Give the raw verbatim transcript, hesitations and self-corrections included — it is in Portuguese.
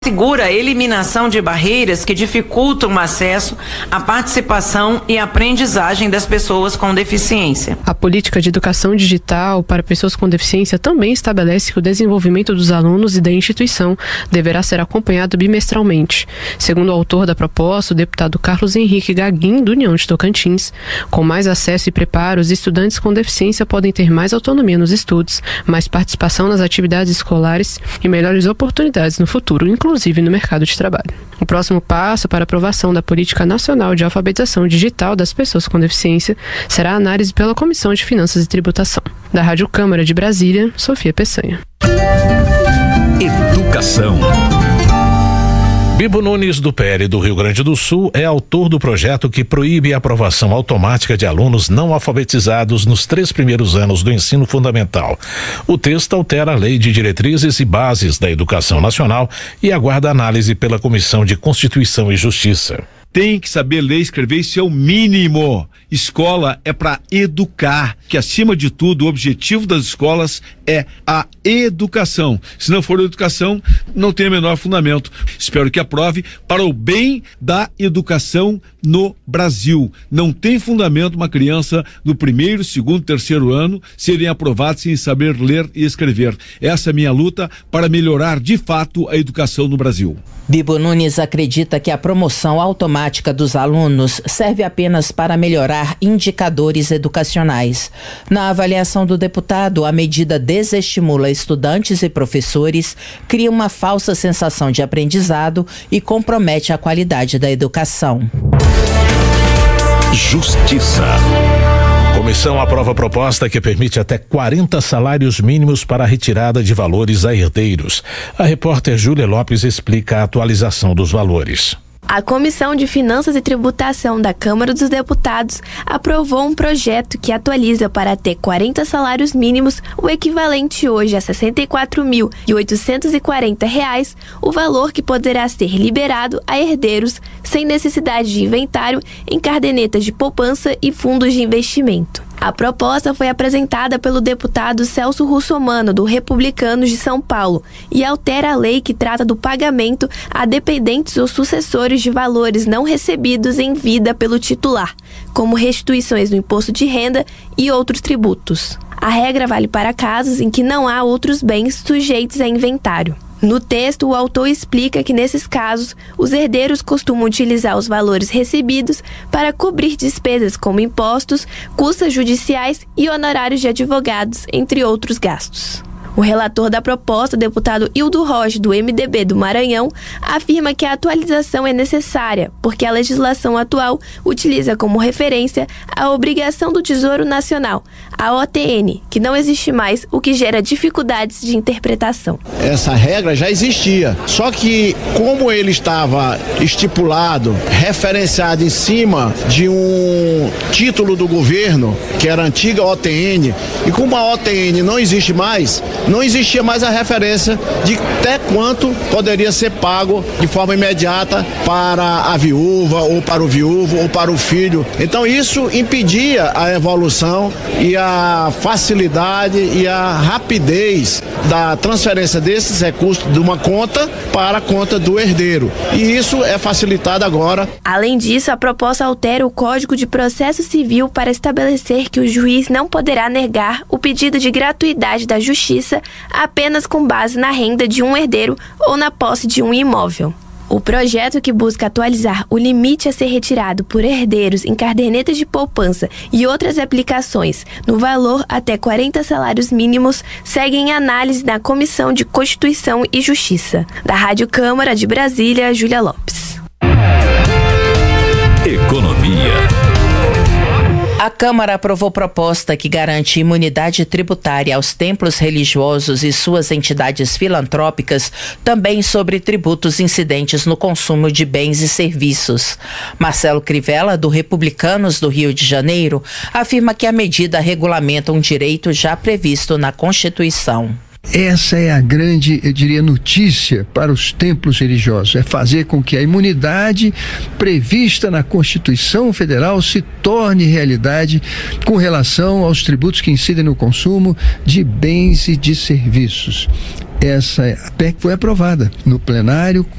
Segura a eliminação de barreiras que dificultam o acesso à participação e aprendizagem das pessoas com deficiência. A política de educação digital para pessoas com deficiência também estabelece que o desenvolvimento dos alunos e da instituição deverá ser acompanhado bimestralmente. Segundo o autor da proposta, o deputado Carlos Henrique Gaguin, do União de Tocantins, com mais acesso e preparo, os estudantes com deficiência podem ter mais autonomia nos estudos, mais participação nas atividades escolares e melhores oportunidades no futuro, inclusive inclusive no mercado de trabalho. O próximo passo para a aprovação da Política Nacional de Alfabetização Digital das Pessoas com Deficiência será a análise pela Comissão de Finanças e Tributação. Da Rádio Câmara de Brasília, Sofia Peçanha. Educação. Bibo Nunes, do P L do Rio Grande do Sul, é autor do projeto que proíbe a aprovação automática de alunos não alfabetizados nos três primeiros anos do ensino fundamental. O texto altera a Lei de Diretrizes e Bases da Educação Nacional e aguarda análise pela Comissão de Constituição e Justiça. Tem que saber ler e escrever, isso é o mínimo. Escola é para educar, que acima de tudo o objetivo das escolas é a educação. Se não for educação, não tem o menor fundamento. Espero que aprove para o bem da educação no Brasil. Não tem fundamento uma criança no primeiro, segundo, terceiro ano serem aprovados sem saber ler e escrever. Essa é a minha luta para melhorar de fato a educação no Brasil. Bibo Nunes acredita que a promoção automática dos alunos serve apenas para melhorar indicadores educacionais. Na avaliação do deputado, a medida desestimula estudantes e professores, cria uma falsa sensação de aprendizado e compromete a qualidade da educação. Justiça. Comissão aprova proposta que permite até quarenta salários mínimos para a retirada de valores a herdeiros. A repórter Júlia Lopes explica a atualização dos valores. A Comissão de Finanças e Tributação da Câmara dos Deputados aprovou um projeto que atualiza para até quarenta salários mínimos, o equivalente hoje a sessenta e quatro mil oitocentos e quarenta reais, o valor que poderá ser liberado a herdeiros sem necessidade de inventário em cadernetas de poupança e fundos de investimento. A proposta foi apresentada pelo deputado Celso Russomano, do Republicanos de São Paulo, e altera a lei que trata do pagamento a dependentes ou sucessores de valores não recebidos em vida pelo titular, como restituições do imposto de renda e outros tributos. A regra vale para casos em que não há outros bens sujeitos a inventário. No texto, o autor explica que, nesses casos, os herdeiros costumam utilizar os valores recebidos para cobrir despesas como impostos, custas judiciais e honorários de advogados, entre outros gastos. O relator da proposta, deputado Hildo Rocha, do M D B do Maranhão, afirma que a atualização é necessária, porque a legislação atual utiliza como referência a obrigação do Tesouro Nacional, a O T N, que não existe mais, o que gera dificuldades de interpretação. Essa regra já existia, só que como ele estava estipulado, referenciado em cima de um título do governo, que era a antiga O T N, e como a O T N não existe mais, não existia mais a referência de até quanto poderia ser pago de forma imediata para a viúva, ou para o viúvo, ou para o filho. Então isso impedia a evolução e a facilidade e a rapidez da transferência desses recursos de uma conta para a conta do herdeiro. E isso é facilitado agora. Além disso, a proposta altera o Código de Processo Civil para estabelecer que o juiz não poderá negar o pedido de gratuidade da Justiça apenas com base na renda de um herdeiro ou na posse de um imóvel. O projeto, que busca atualizar o limite a ser retirado por herdeiros em cadernetas de poupança e outras aplicações no valor até quarenta salários mínimos, segue em análise na Comissão de Constituição e Justiça. Da Rádio Câmara de Brasília, Júlia Lopes. Economia. A Câmara aprovou proposta que garante imunidade tributária aos templos religiosos e suas entidades filantrópicas, também sobre tributos incidentes no consumo de bens e serviços. Marcelo Crivella, do Republicanos do Rio de Janeiro, afirma que a medida regulamenta um direito já previsto na Constituição. Essa é a grande, eu diria, notícia para os templos religiosos, é fazer com que a imunidade prevista na Constituição Federal se torne realidade com relação aos tributos que incidem no consumo de bens e de serviços. essa P E C foi aprovada no plenário